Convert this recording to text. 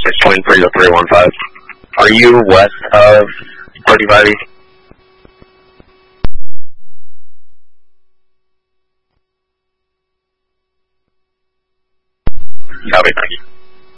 It's 23-315. Are you west of 35 East? Copy, thank you.